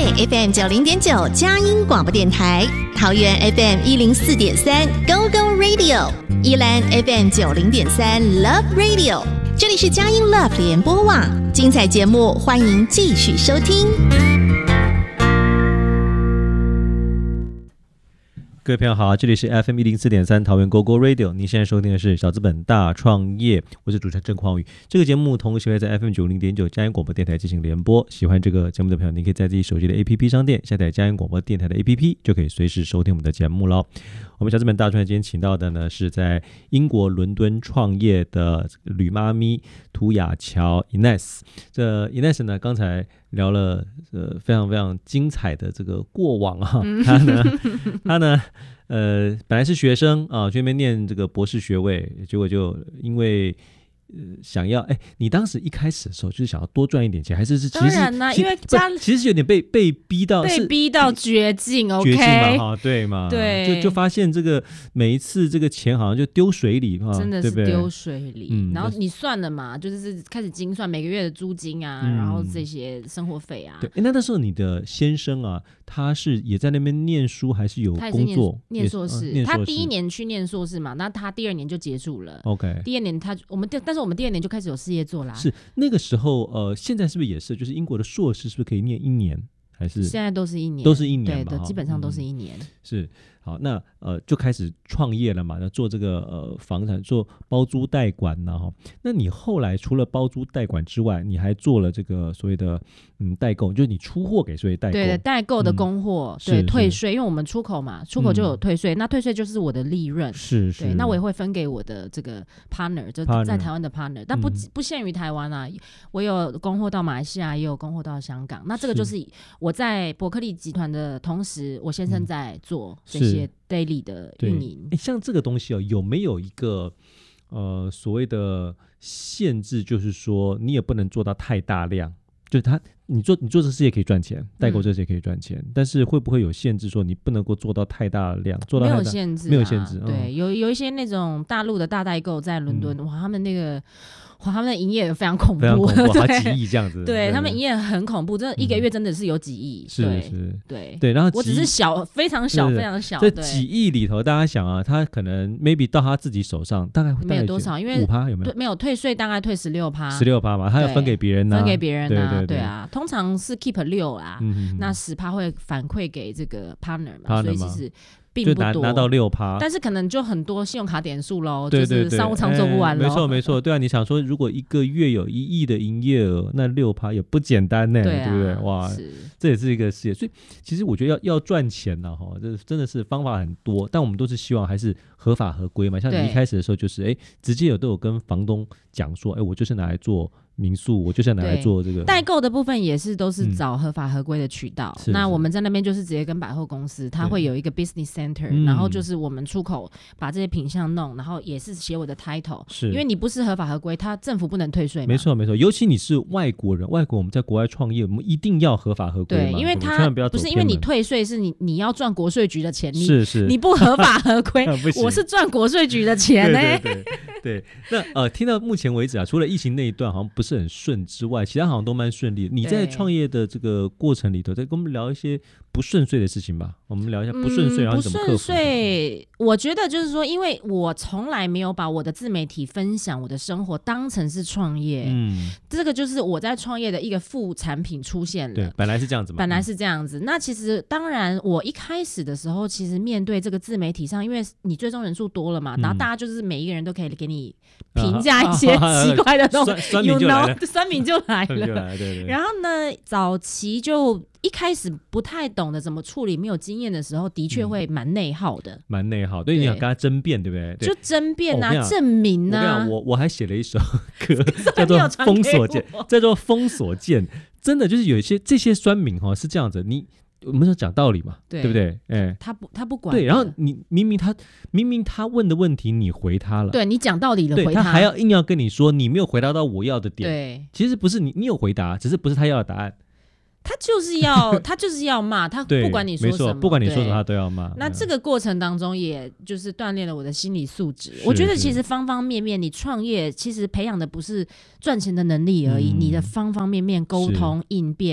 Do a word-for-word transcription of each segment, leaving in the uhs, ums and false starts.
F M 九零点九佳音广播电台，桃园 F M 一零四点三 Go Go Radio， 宜兰 F M 九零点三 Love Radio， 这里是佳音 Love 联播网，精彩节目欢迎继续收听。 各位朋友好，这里是 F M 一零四点三桃园 Go Go Radio， 您现在收听的是小资本大创业，我是主持人郑匡宇。这个节目同时会在 F M 九零点九佳音广播电台进行联播。喜欢这个节目的朋友，您可以在自己手机的 A P P 商店下载佳音广播电台的 A P P， 就可以随时收听我们的节目咯。我们小资本大创业今天请到的呢，是在英国伦敦创业的吕妈咪涂雅乔 Ines。这 Ines 呢，刚才聊了呃非常非常精彩的这个过往啊，他呢他呢呃本来是学生啊，去那边念这个博士学位，结果就因为呃想要哎，你当时一开始的时候就是想要多赚一点钱，还是是其实当然啦、啊，因为家其实有点被被逼到被逼到绝境 ，OK， 绝境嘛哈，对嘛， 对， 就就发现这个每一次这个钱好像就丢水里哈， 真的是丢水里。 嗯、 然后你算了嘛，就是开始精算每个月的租金啊，嗯、然后这些生活费啊。 对，那那时候你的先生啊，他是也在那边念书，还是有工作？ 念硕士、 啊、念硕士， 他第一年去念硕士嘛，那他第二年就结束了。 OK， 第二年他我们但是我们第二年就开始有事业做啦。 是那个时候呃，现在是不是也是？就是英国的硕士是不是可以念一年？还是现在都是一年， 都是一年嘛， 对的，基本上都是一年。 嗯、是好，那呃就开始创业了嘛，那做这个呃房产，做包租代管呐、啊、哈。那你后来除了包租代管之外，你还做了这个所谓的嗯代购，就是你出货给所谓代购， 对的，代购的供货，嗯、对退税，因为我们出口嘛，出口就有退税，嗯、那退税就是我的利润， 是是。 对，那我也会分给我的这个 partner， 就在台湾的 partner， 但不、嗯、不限于台湾啊，我有供货到马来西亚，也有供货到香港。那这个就是我在伯克利集团的同时，我先生在做这些 daily 的运营。 像这个东西哦，有没有一个呃所谓的限制？就是说你也不能做到太大量，就是他你做你做这事业可以赚钱，代购这事业可以赚钱、嗯，但是会不会有限制？说你不能够做到太大的量，做到太大没有限制、啊， 没有限制。 对， 嗯、 有有一些那种大陆的大代购在伦敦、嗯，哇，他们那个。哇，他们的营业额非常恐怖， 非常恐怖，好几亿这样子。 对，他们营业额很恐怖，这一个月真的是有几亿。 是、 嗯、 是， 对对。然后我只是小，非常小，非常小。 这几亿里头，大家想啊，他可能 maybe 到他自己手上，大概没有多少，因为五趴有没有？ 没有退税，大概退十六趴， 十六趴嘛，他要分给别人呢、啊， 分给别人呢、啊， 对对对， 对啊，通常是 keep 六啊，嗯、那十趴会反馈给这个 partner 嘛， partner 所以其实。并不多， 就 拿, 拿到六趴， 但是可能就很多信用卡点数咯， 对对对， 就是商务舱做不完咯、 欸、没错没错，对啊，你想说如果一个月有一亿的营业额，那六趴也不简单呢， 对,、啊、对不对？哇，这也是一个事业，所以其实我觉得要要赚钱呢，哈，这真的是方法很多，但我们都是希望还是合法合规嘛。像你一开始的时候，就是哎，直接有都有跟房东讲说，哎，我就是拿来做民宿，我就是拿来做这个代购的部分，也是都是找合法合规的渠道、嗯。那我们在那边就是直接跟百货公司，它会有一个 business center，、嗯、然后就是我们出口把这些品项弄，然后也是写我的 title， 是因为你不是合法合规，它政府不能退税嘛。 没错没错，尤其你是外国人，外国我们在国外创业，我们一定要合法合规嘛。 对，因为它不, 不是因为你退税是你你要赚国税局的钱，你是是你不合法合规，我是赚国税局的钱呢、欸。 对对对对，那呃，听到目前为止啊，除了疫情那一段好像不是很顺之外，其他好像都蛮顺利的。你在创业的这个过程里头，再跟我们聊一些不顺遂的事情吧。我们聊一下不顺遂、嗯，然后你怎么克服？ 不顺遂，我觉得就是说，因为我从来没有把我的自媒体分享我的生活当成是创业，嗯，这个就是我在创业的一个副产品出现了。 对，本来是这样子嘛， 本来是这样子。嗯、那其实当然，我一开始的时候，其实面对这个自媒体上，因为你追踪人数多了嘛，嗯、然后大家就是每一个人都可以给你评价一些奇怪的东西， 酸民就来了， 酸民就来了。 就来对对， 然后呢，早期就一开始不太懂得怎么处理，没有经验的时候，的确会蛮内耗的， 蛮、嗯、内耗。对，你想跟他争辩，对不对？对就争辩啊，证明啊。 我我还写了一首歌，叫做《封锁键》，叫做《封锁键》。真的就是有一些这些酸民哈、哦、是这样子，你我们说讲道理嘛， 对, 对不对？哎， 他不他不管。 对，然后你明明他明明他问的问题你回他了， 对你讲道理的回他，他还要硬要跟你说你没有回答到我要的点。 对， 其实不是你你有回答，只是不是他要的答案。 他就是要他就是要骂他，不管你说什么， 不管你说什么他都要骂。 那这个过程当中，也就是锻炼了我的心理素质。我觉得其实方方面面，你创业其实培养的不是赚钱的能力而已，嗯、你的方方面面沟通应变。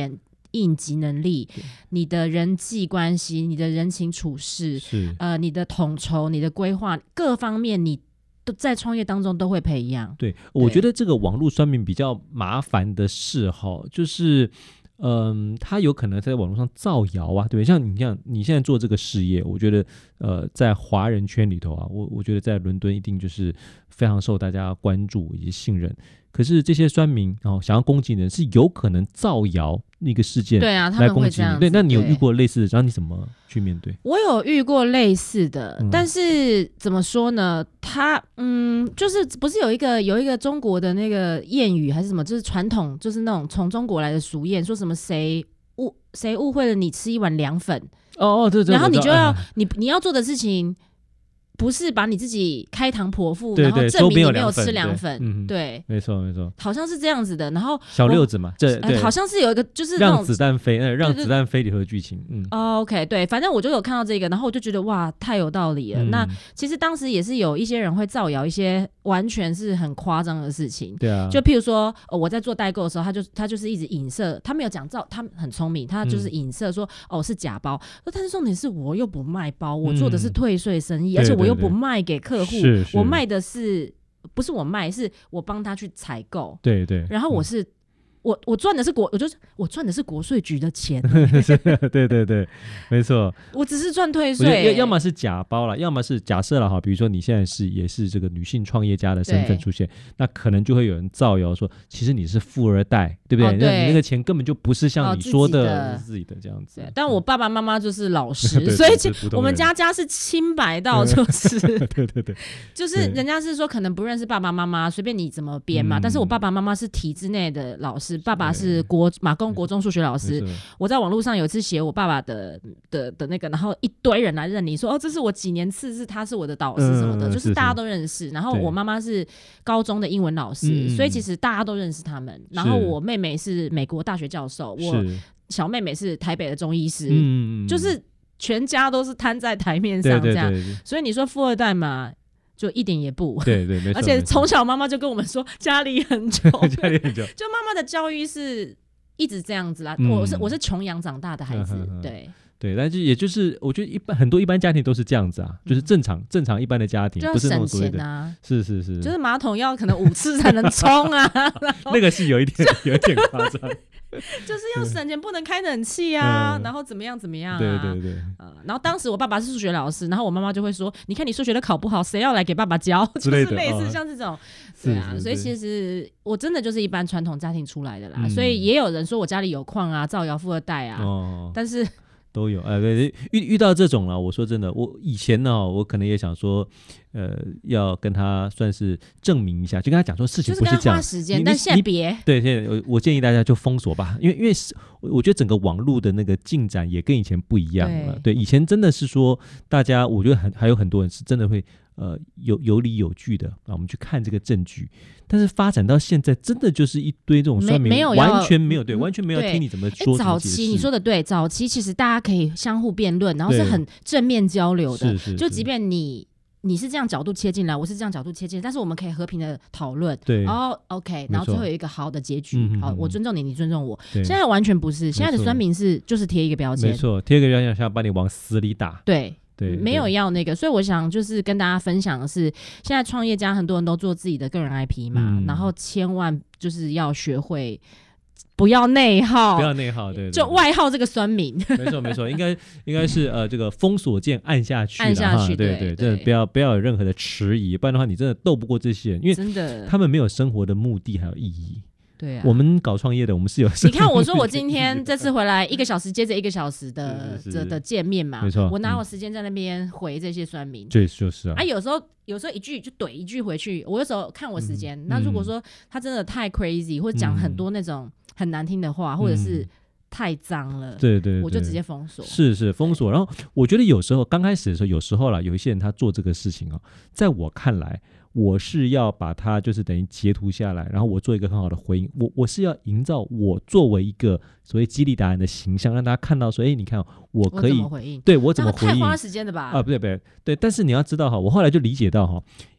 应急能力，你的人际关系，你的人情处事， 是呃，你的统筹，你的规划，各方面你都在创业当中都会培养。 对，我觉得这个网络酸民比较麻烦的是哈，就是嗯，他有可能在网络上造谣啊，对，像你像你现在做这个事业，我觉得呃，在华人圈里头啊，我我觉得在伦敦一定就是非常受大家关注以及信任。可是这些酸民哦，想要攻击人是有可能造谣那个事件， 对啊，他们会这样子。 对，那你有遇过类似的？然后你怎么去面对？ 我有遇过类似的， 嗯、 但是怎么说呢？他嗯，就是不是有一个有一个中国的那个谚语还是什么，就是传统，就是那种从中国来的俗谚，说什么谁误谁误会了你吃一碗凉粉， 哦哦，对对， 然后你就要、 哎、 你你要做的事情。不是把你自己开膛破腹， 对对， 然后证明你没有吃凉粉， 对，嗯、 对， 没错没错， 好像是这样子的。然后小六子嘛，这、呃、 好像是有一个就是让子弹飞，呃，让子弹飞里头的剧情，嗯、 哦、，OK， 对，反正我就有看到这个，然后我就觉得哇，太有道理了。嗯、那其实当时也是有一些人会造谣一些完全是很夸张的事情， 对啊， 就譬如说、哦、我在做代购的时候，他就他就是一直影射，他没有讲造，他很聪明，他就是影射说、嗯、哦是假包，但是重点是我又不卖包，我做的是退税生意，嗯、而且我又不卖给客户， 是是我卖的是不是我卖，是我帮他去采购， 对对， 然后我是、嗯、我我赚的是国，我就是我赚的是国税局的钱， 对对对，没错， 我只是赚退税， 要要么是假包了，要么是假设了哈，比如说你现在是也是这个女性创业家的身份出现，那可能就会有人造谣说，其实你是富二代，对不对？ 哦、对， 你那个钱根本就不是像你说的、哦、自己的这样子。 但我爸爸妈妈就是老师，所以我们家家是清白到就是对对对， 就是人家是说可能不认识爸爸妈妈，随便你怎么编嘛、嗯。但是我爸爸妈妈是体制内的老师，爸爸是国马公国中数学老师。我在网络上有一次写我爸爸的的的那个，然后一堆人来认你说哦，这是我几年次，是他是我的导师什么的，嗯、就是大家都认识。然后我妈妈是高中的英文老师，所以其实大家都认识他们。然后我妹妹是美国大学教授，我小妹妹是台北的中医师，嗯、就是全家都是摊在台面上这样。对对对对，所以你说富二代嘛，就一点也不。 对对，没错。 而且从小妈妈就跟我们说家里很穷， 家里很穷。 就妈妈的教育是一直这样子啦。嗯、我是我是穷养长大的孩子，嗯、对。 对，但是也就是我觉得一般很多一般家庭都是这样子啊，嗯、就是正常正常一般的家庭， 就要不是那种省钱啊， 是是是， 就是马桶要可能五次才能冲啊， 那个是有一点有一点夸张， 就是要省钱，不能开冷气啊、嗯，然后怎么样怎么样啊， 对对对， 呃，然后当时我爸爸是数学老师，然后我妈妈就会说，你看你数学都考不好，谁要来给爸爸教？就是类似像这种，哦、对啊，所以其实我真的就是一般传统家庭出来的啦，嗯、所以也有人说我家里有矿啊，造谣富二代啊，哦、但是。 都有，哎，对，遇遇到这种了，我说真的，我以前呢，我可能也想说，呃，要跟他算是证明一下，就跟他讲说事情不是这样，就是花时间，但现在别对，现在我我建议大家就封锁吧，因为因为我觉得整个网络的那个进展也跟以前不一样了，对，对以前真的是说大家，我觉得很还有很多人是真的会呃有有理有据的啊，我们去看这个证据。但是发展到现在，真的就是一堆这种酸民，完全没有对，完全没有听你怎么说。 早期你说的对，早期其实大家可以相互辩论，然后是很正面交流的。 是是是， 就即便你你是这样角度切进来，我是这样角度切进来，但是我们可以和平的讨论。 对， 然后 OK， 然后最后有一个好的结局。好，我尊重你，你尊重我。现在完全不是，现在的酸民是就是贴一个标签， 没错，贴一个标签，想把你往死里打。 对。 对， 没有要那个，所以我想就是跟大家分享的是，现在创业家很多人都做自己的个人 I P 嘛，嗯、然后千万就是要学会不要内耗， 不要内耗，对， 对， 对， 就外耗这个酸民， 没错没错，应该应该是呃这个封锁键按下去， 按下去， 对 对， 对，真的不要不要有任何的迟疑，不然的话你真的斗不过这些人，因为真的他们没有生活的目的还有意义。 对啊， 我们搞创业的，我们是有。 你看，我说我今天这次回来一个小时接着一个小时的的的见面嘛， 没错， 我哪有时间在那边回这些酸民？ 对，就是啊。 啊，有时候有时候一句就怼一句回去，我有时候看我时间、嗯。那如果说他真的太 crazy， 或者讲很多那种很难听的话，嗯、或者是太脏了， 对 对, 对， 我就直接封锁。 是是封锁。然后我觉得有时候刚开始的时候，有时候啦，有一些人他做这个事情啊，在我看来。我是要把它就是等于截图下来，然后我做一个很好的回应。我我是要营造我作为一个所谓激励达人的形象，让大家看到说，哎，你看我可以， 我怎么回应？ 对我怎么回应？ 太花时间的吧？ 啊，不对不对对。但是你要知道哈，我后来就理解到哈，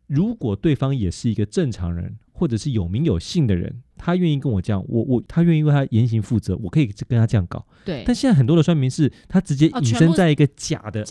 如果对方也是一个正常人，或者是有名有姓的人，他愿意跟我这样，我我他愿意为他言行负责，我可以跟他这样搞。 对。 但现在很多的酸民是他直接隐身在一个假的、哦、